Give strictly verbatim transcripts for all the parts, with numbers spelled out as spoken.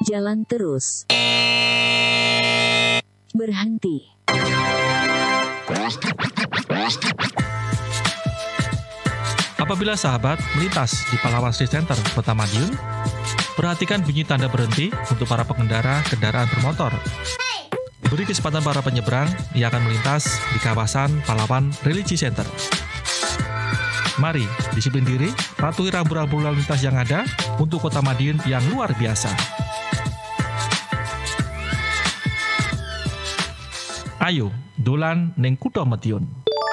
Jalan terus. Berhenti. Apabila sahabat melintas di Pahlawan Street Center, Kota Madiun, perhatikan bunyi tanda berhenti untuk para pengendara kendaraan bermotor. Beri kesempatan para penyeberang yang akan melintas di kawasan Pahlawan Religi Center. Mari, disiplin diri, patuhi rambu-rambu lalu lintas yang ada untuk Kota Madiun yang luar biasa. Ayo, dolan neng Kutha Madiun.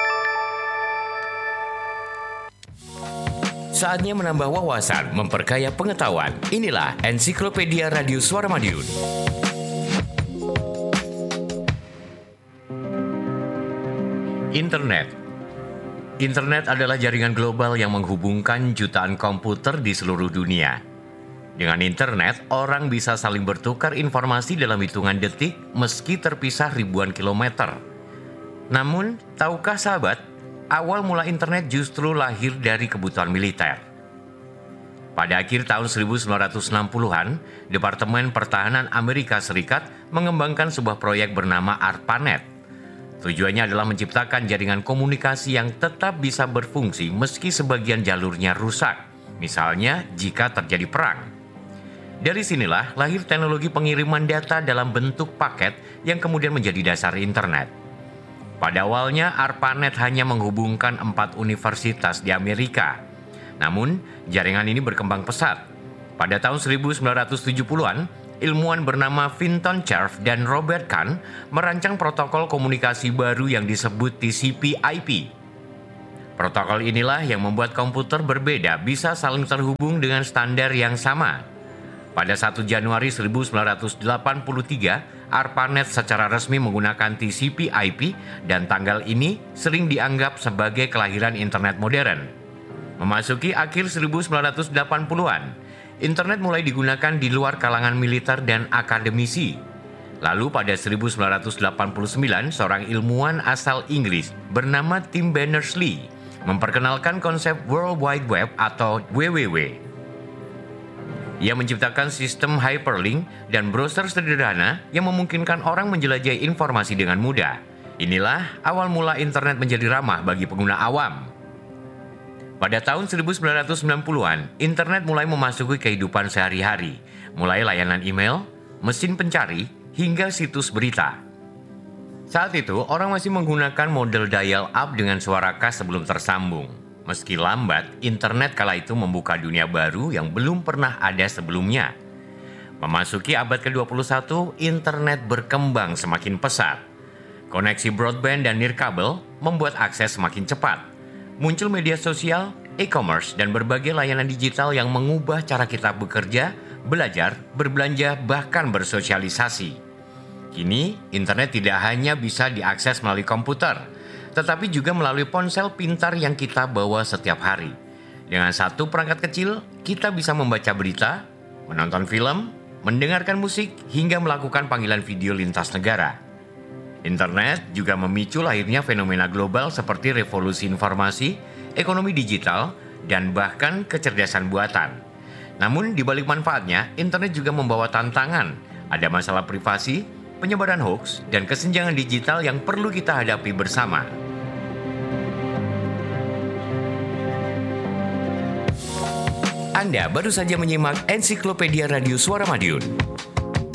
Saatnya menambah wawasan, memperkaya pengetahuan. Inilah Ensiklopedia Radio Suara Madiun. Internet. Internet adalah jaringan global yang menghubungkan jutaan komputer di seluruh dunia. Dengan internet, orang bisa saling bertukar informasi dalam hitungan detik meski terpisah ribuan kilometer. Namun, tahukah sahabat, awal mula internet justru lahir dari kebutuhan militer. Pada akhir tahun seribu sembilan ratus enam puluhan, Departemen Pertahanan Amerika Serikat mengembangkan sebuah proyek bernama ARPANET. Tujuannya adalah menciptakan jaringan komunikasi yang tetap bisa berfungsi meski sebagian jalurnya rusak, misalnya jika terjadi perang. Dari sinilah lahir teknologi pengiriman data dalam bentuk paket yang kemudian menjadi dasar internet. Pada awalnya, ARPANET hanya menghubungkan empat universitas di Amerika. Namun, jaringan ini berkembang pesat. Pada tahun seribu sembilan ratus tujuh puluhan, ilmuwan bernama Vinton Cerf dan Robert Kahn merancang protokol komunikasi baru yang disebut T C P I P. Protokol inilah yang membuat komputer berbeda bisa saling terhubung dengan standar yang sama. Pada satu Januari seribu sembilan ratus delapan puluh tiga, ARPANET secara resmi menggunakan T C P I P dan tanggal ini sering dianggap sebagai kelahiran internet modern. Memasuki akhir seribu sembilan ratus delapan puluhan, internet mulai digunakan di luar kalangan militer dan akademisi. Lalu pada seribu sembilan ratus delapan puluh sembilan, seorang ilmuwan asal Inggris bernama Tim Berners-Lee memperkenalkan konsep World Wide Web atau W W W. Ia menciptakan sistem hyperlink dan browser sederhana yang memungkinkan orang menjelajahi informasi dengan mudah. Inilah awal mula internet menjadi ramah bagi pengguna awam. Pada tahun seribu sembilan ratus sembilan puluhan, internet mulai memasuki kehidupan sehari-hari, mulai layanan email, mesin pencari, hingga situs berita. Saat itu, orang masih menggunakan model dial-up dengan suara khas sebelum tersambung. Meski lambat, internet kala itu membuka dunia baru yang belum pernah ada sebelumnya. Memasuki abad ke dua puluh satu, internet berkembang semakin pesat. Koneksi broadband dan nirkabel membuat akses semakin cepat. Muncul media sosial, e-commerce, dan berbagai layanan digital yang mengubah cara kita bekerja, belajar, berbelanja, bahkan bersosialisasi. Kini, internet tidak hanya bisa diakses melalui komputer, tetapi juga melalui ponsel pintar yang kita bawa setiap hari. Dengan satu perangkat kecil, kita bisa membaca berita, menonton film, mendengarkan musik, hingga melakukan panggilan video lintas negara. Internet juga memicu lahirnya fenomena global seperti revolusi informasi, ekonomi digital, dan bahkan kecerdasan buatan. Namun, di balik manfaatnya, internet juga membawa tantangan. Ada masalah privasi, penyebaran hoaks, dan kesenjangan digital yang perlu kita hadapi bersama. Anda baru saja menyimak Ensiklopedia Radio Suara Madiun.